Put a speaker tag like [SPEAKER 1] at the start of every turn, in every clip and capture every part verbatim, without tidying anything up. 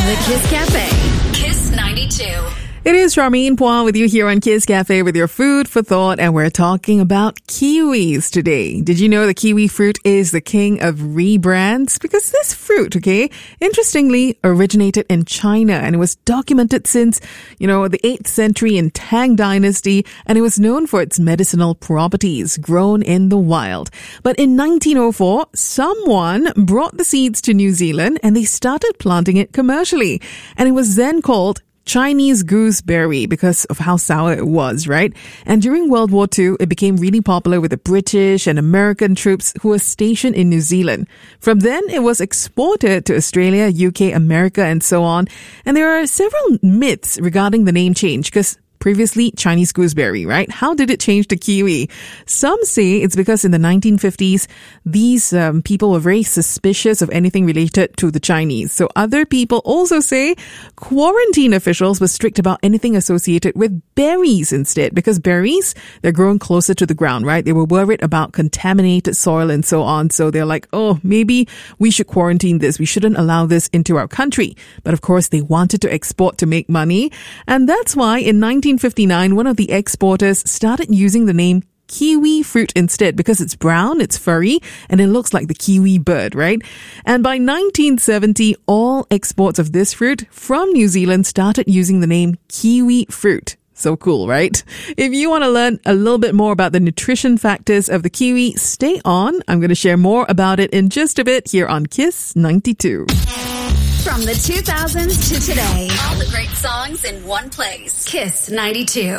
[SPEAKER 1] The Kiss Cafe. Kiss ninety-two.
[SPEAKER 2] It is Charmaine Pua with you here on Kiss Cafe with your food for thought, and we're talking about kiwis today. Did you know the kiwi fruit is the king of rebrands? Because this fruit, okay, interestingly originated in China, and it was documented since, you know, the eighth century in Tang Dynasty, and it was known for its medicinal properties grown in the wild. But in nineteen oh four, someone brought the seeds to New Zealand and they started planting it commercially, and it was then called Chinese gooseberry because of how sour it was, right? And during World War Two, it became really popular with the British and American troops who were stationed in New Zealand. From then, it was exported to Australia, U K, America, and so on. And there are several myths regarding the name change because previously Chinese gooseberry, right? How did it change to kiwi? Some say it's because in the nineteen fifties, these um, people were very suspicious of anything related to the Chinese. So other people also say quarantine officials were strict about anything associated with berries instead, because berries, they're grown closer to the ground, right? They were worried about contaminated soil and so on. So they're like, oh, maybe we should quarantine this. We shouldn't allow this into our country. But of course, they wanted to export to make money. And that's why in nineteen fifty-nine, one of the exporters started using the name kiwi fruit instead because it's brown, it's furry, and it looks like the kiwi bird, right? And by nineteen seventy, all exports of this fruit from New Zealand started using the name kiwi fruit. So cool, right? If you want to learn a little bit more about the nutrition factors of the kiwi, stay on. I'm going to share more about it in just a bit here on Kiss ninety-two.
[SPEAKER 1] From the two thousands to today, all the great songs in one place. Kiss ninety-two.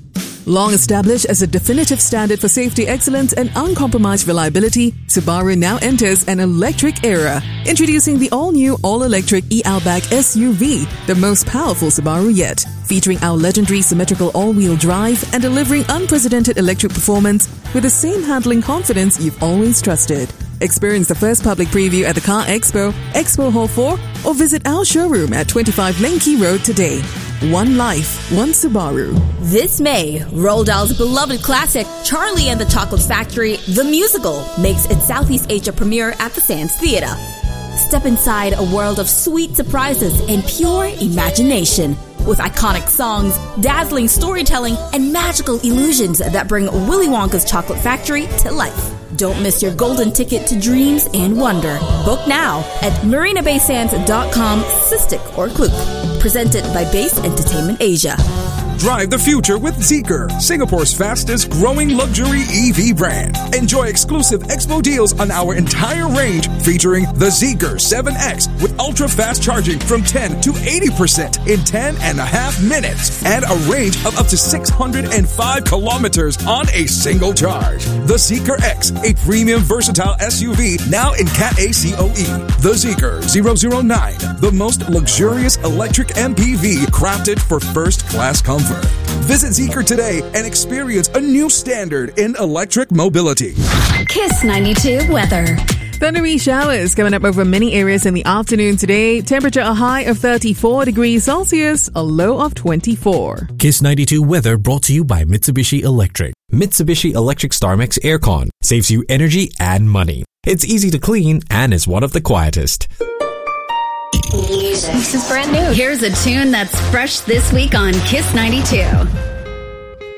[SPEAKER 2] Long established as a definitive standard for safety excellence and uncompromised reliability, Subaru now enters an electric era. Introducing the all-new, all-electric e-Outback S U V, the most powerful Subaru yet. Featuring our legendary symmetrical all-wheel drive and delivering unprecedented electric performance with the same handling confidence you've always trusted. Experience the first public preview at the Car Expo, Expo Hall four, or visit our showroom at twenty-five Lane Key Road today. One life, one Subaru.
[SPEAKER 3] This May, Roald Dahl's beloved classic, Charlie and the Chocolate Factory, the musical, makes its Southeast Asia premiere at the Sands Theatre. Step inside a world of sweet surprises and pure imagination, with iconic songs, dazzling storytelling, and magical illusions that bring Willy Wonka's Chocolate Factory to life. Don't miss your golden ticket to dreams and wonder. Book now at marina bay sands dot com, Cystic or Klook. Presented by Base Entertainment Asia.
[SPEAKER 4] Drive the future with Zeekr, Singapore's fastest growing luxury E V brand. Enjoy exclusive expo deals on our entire range featuring the Zeekr seven X with ultra-fast charging from ten to eighty percent in ten and a half minutes and a range of up to six hundred five kilometers on a single charge. The Zeekr X, a premium versatile S U V now in Cat A C O E. The Zeekr zero zero nine, the most luxurious electric M P V crafted for first-class comfort. Visit Zeekr today and experience a new standard in electric mobility.
[SPEAKER 1] Kiss ninety-two weather.
[SPEAKER 2] Thundery showers coming up over many areas in the afternoon today. Temperature a high of thirty-four degrees Celsius, a low of twenty-four.
[SPEAKER 5] Kiss ninety-two weather brought to you by Mitsubishi Electric. Mitsubishi Electric StarMax Aircon saves you energy and money. It's easy to clean and is one of the quietest.
[SPEAKER 1] Music. This is brand new. Here's a tune that's fresh this week on Kiss ninety-two.